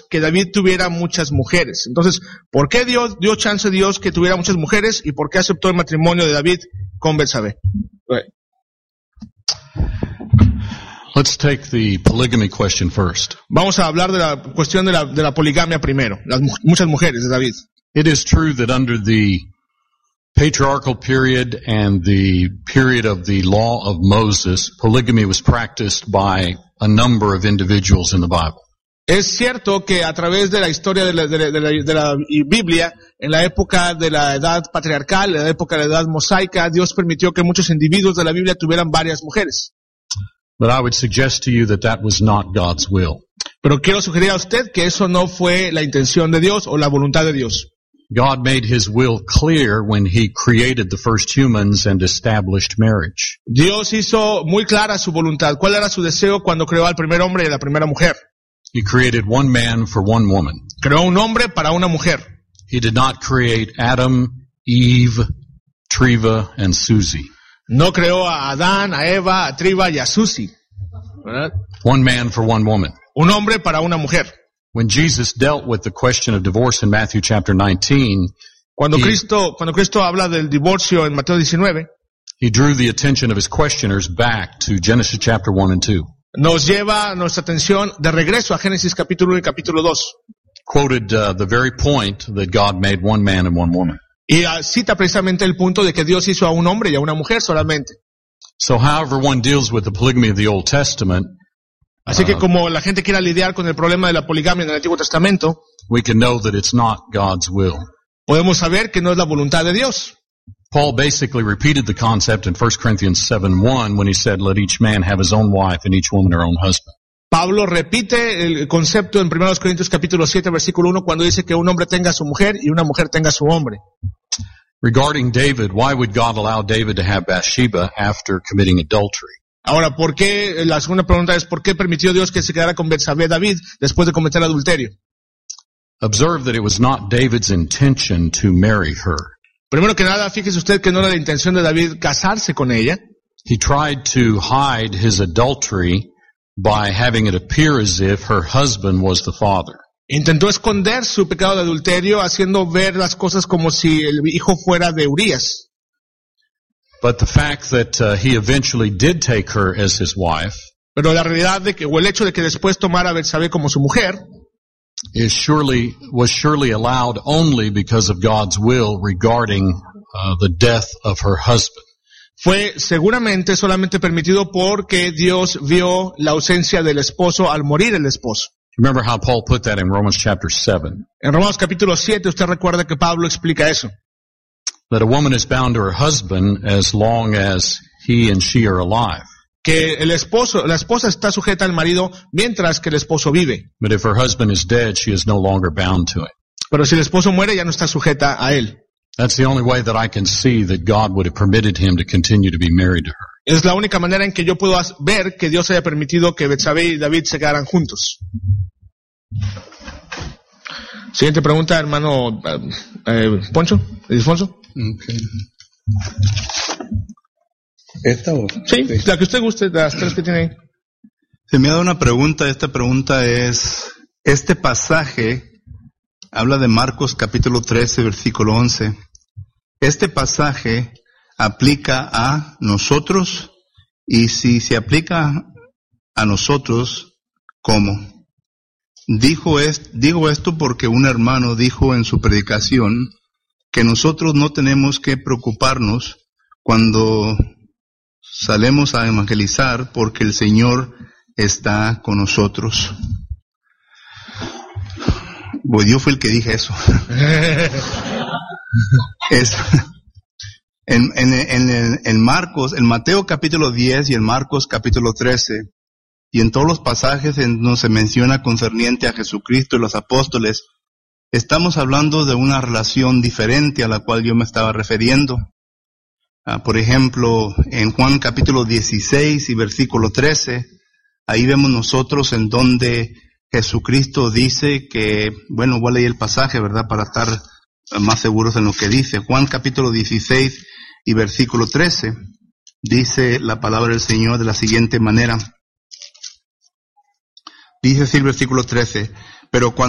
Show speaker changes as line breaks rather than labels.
que David tuviera muchas mujeres. Entonces, ¿por qué dio chance a Dios que tuviera muchas mujeres y por qué aceptó el matrimonio de David con Betsabé?
Let's take the polygamy question first.
Vamos a hablar de la cuestión de la poligamia primero, muchas mujeres de David.
It is true that under the patriarchal period and the period of the law of Moses, polygamy was practiced by a number of individuals in the Bible.
Es cierto que a través de la historia de la Biblia, en la época de la edad patriarcal, en la época de la edad mosaica, Dios permitió que muchos individuos de la Biblia tuvieran varias mujeres.
But I would suggest to you that that was not God's will.
Pero quiero sugerir a usted que eso no fue la intención de Dios o la voluntad de Dios.
God made His will clear when He created the first humans and established marriage.
Dios hizo muy clara su voluntad. ¿Cuál era su deseo cuando creó al primer hombre y a la primera mujer?
He created one man for one woman.
Creó un hombre para una mujer.
He did not create Adam, Eve, Triva, and Susie.
No creó a Adán, a Eva, a Triva y a Susi. ¿Verdad?
One man for one woman.
Un hombre para una mujer.
When Jesus dealt with the question of divorce in Matthew chapter 19,
Cuando Cristo habla del divorcio en Mateo 19,
He drew the attention of His questioners back to Genesis chapter 1 and 2.
Nos lleva nuestra atención de regreso a Génesis capítulo 1 y capítulo 2.
Quoted the very point that God made one man and one woman.
Y cita precisamente el punto de que Dios hizo a un hombre y a una mujer solamente.
So however one deals with the polygamy of the Old Testament,
Así que como la gente quiera lidiar con el problema de la poligamia en el Antiguo Testamento,
we can know that it's not God's will.
podemos saber que no es la voluntad de Dios.
Paul basically repeated the concept in 1 Corinthians 7:1 when he said, let each man have his own wife and each woman her own husband.
Pablo repite el concepto en 1 Corintios capítulo 7 versículo 1 cuando dice que un hombre tenga a su mujer y una mujer tenga a su hombre.
Regarding David, why would God allow David to have Bathsheba after committing adultery?
Ahora, la segunda pregunta es, ¿por qué permitió Dios que se quedara con Betsabé David después de cometer adulterio?
Observe that it was not David's intention to marry her.
Primero que nada, fíjese usted que no era la intención de David casarse con ella.
He tried to hide his adultery by having it appear as if her husband was the father.
Intentó esconder su pecado de adulterio haciendo ver las cosas como si el hijo fuera de Urías.
But the fact that he eventually did take her as his wife
Pero la realidad o el hecho de que después tomara a Betsabé como su mujer
was surely allowed only because of God's will regarding the death of her husband.
Fue seguramente solamente permitido porque Dios vio la ausencia del esposo al morir el esposo.
Remember how Paul put that in Romans chapter 7.
En Romanos capítulo 7 usted recuerda que Pablo explica eso.
That a woman is bound to her husband as long as he and she are alive.
Que la esposa está sujeta al marido mientras que el esposo vive.
But if her husband is dead, she is no longer bound to it.
Pero si el esposo muere, ya no está sujeta a él.
That's the only way that I can see that God would have permitted him to continue to be married to her.
Es la única manera en que yo puedo ver que Dios haya permitido que Betsabé y David se quedaran juntos. Siguiente pregunta, hermano Poncho, Ildefonso.
Okay. ¿Esta o?
Sí, la que usted guste, las tres que tiene ahí.
Se me ha dado una pregunta, esta pregunta es, este pasaje habla de Marcos capítulo 13, versículo 11. Este pasaje aplica a nosotros, y si se aplica a nosotros, ¿cómo? Digo esto porque un hermano dijo en su predicación que nosotros no tenemos que preocuparnos cuando salemos a evangelizar porque el Señor está con nosotros. Pues yo fui el que dije eso. En Marcos, en Mateo capítulo 10 y en Marcos capítulo 13, y en todos los pasajes en donde se menciona concerniente a Jesucristo y los apóstoles, estamos hablando de una relación diferente a la cual yo me estaba refiriendo. Por ejemplo, en Juan capítulo 16 y versículo 13, ahí vemos nosotros en donde Jesucristo dice que, bueno, voy a leer el pasaje, ¿verdad?, para estar más seguros en lo que dice. Juan capítulo 16 y versículo 13, dice la palabra del Señor de la siguiente manera. Dice así el versículo 13, pero cuando